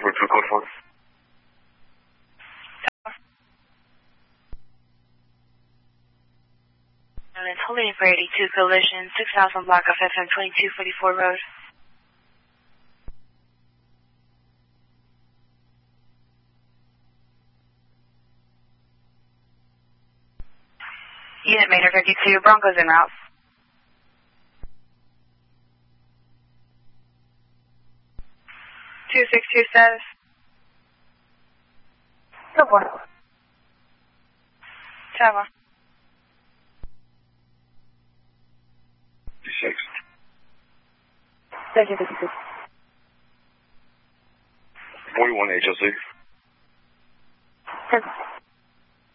for 2 code 4. It's holding for 82 collision, 6000 block of FM 2244 road. Unit Mater 52, Broncos en route. 262 status. Go for it. Tower. 6. Thank you, 56. 41 HLC. Perfect.